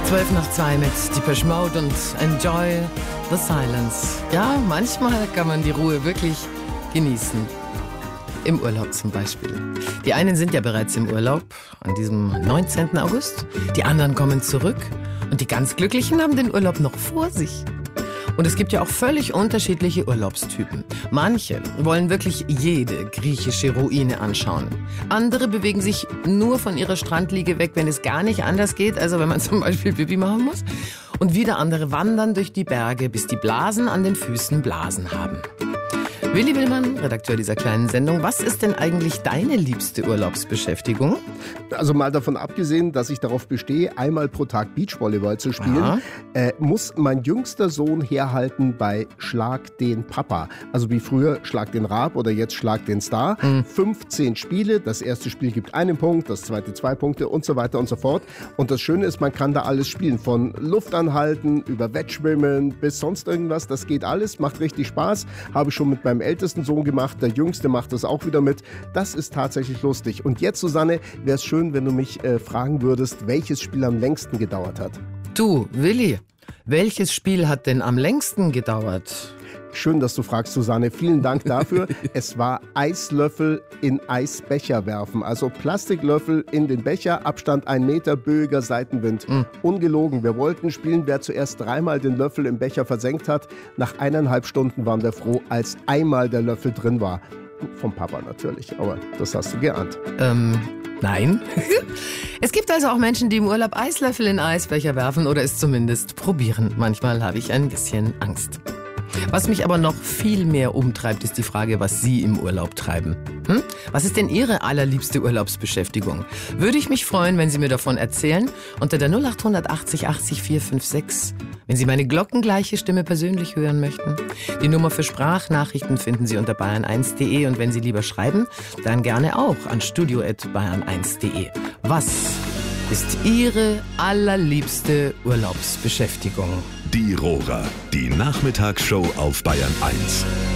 12:02 mit Depeche Mode und Enjoy the Silence. Ja, manchmal kann man die Ruhe wirklich genießen. Im Urlaub zum Beispiel. Die einen sind ja bereits im Urlaub an diesem 19. August. Die anderen kommen zurück. Und die ganz Glücklichen haben den Urlaub noch vor sich. Und es gibt ja auch völlig unterschiedliche Urlaubstypen. Manche wollen wirklich jede griechische Ruine anschauen. Andere bewegen sich nur von ihrer Strandliege weg, wenn es gar nicht anders geht, also wenn man zum Beispiel Pipi machen muss. Und wieder andere wandern durch die Berge, bis die Blasen an den Füßen Blasen haben. Willi Willmann, Redakteur dieser kleinen Sendung, was ist denn eigentlich deine liebste Urlaubsbeschäftigung? Also mal davon abgesehen, dass ich darauf bestehe, einmal pro Tag Beachvolleyball zu spielen, muss mein jüngster Sohn herhalten bei Schlag den Papa. Also wie früher Schlag den Raab oder jetzt Schlag den Star. 15 Spiele, das erste Spiel gibt einen Punkt, das zweite 2 Punkte und so weiter und so fort. Und das Schöne ist, man kann da alles spielen, von Luft anhalten, über Wettschwimmen bis sonst irgendwas. Das geht alles, macht richtig Spaß. Habe ich schon mit meinem ältesten Sohn gemacht, der Jüngste macht das auch wieder mit. Das ist tatsächlich lustig. Und jetzt, Susanne, wäre es schön, wenn du mich fragen würdest, welches Spiel am längsten gedauert hat. Du, Willi, welches Spiel hat denn am längsten gedauert? Schön, dass du fragst, Susanne. Vielen Dank dafür. Es war Eislöffel in Eisbecher werfen. Also Plastiklöffel in den Becher, Abstand 1 Meter, böiger Seitenwind. Ungelogen. Wir wollten spielen, wer zuerst 3-mal den Löffel im Becher versenkt hat. Nach 1,5 Stunden waren wir froh, als einmal der Löffel drin war. Vom Papa natürlich, aber das hast du geahnt. Nein. Es gibt also auch Menschen, die im Urlaub Eislöffel in Eisbecher werfen oder es zumindest probieren. Manchmal habe ich ein bisschen Angst. Was mich aber noch viel mehr umtreibt, ist die Frage, was Sie im Urlaub treiben. Was ist denn Ihre allerliebste Urlaubsbeschäftigung? Würde ich mich freuen, wenn Sie mir davon erzählen, unter der 0800 80 80 456. Wenn Sie meine glockengleiche Stimme persönlich hören möchten. Die Nummer für Sprachnachrichten finden Sie unter bayern1.de und wenn Sie lieber schreiben, dann gerne auch an studio@bayern1.de. Was ist Ihre allerliebste Urlaubsbeschäftigung? Die Rohrer, die Nachmittagsshow auf Bayern 1.